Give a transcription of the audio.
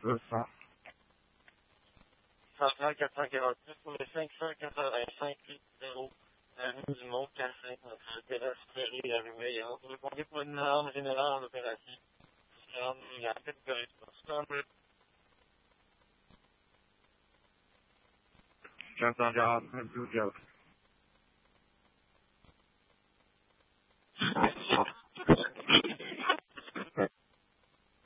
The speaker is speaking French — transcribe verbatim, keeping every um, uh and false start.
deux cents. Central quatre cent quarante-six pour le cinq cent quatre-vingt-cinq zéro, avenue du Mont-Cassin, notre terrasse ferrée la rue Meillante. Vous répondez pour une arme générale en opération. Il y a peut-être de réponse. quatre cent quarante-cinq douze.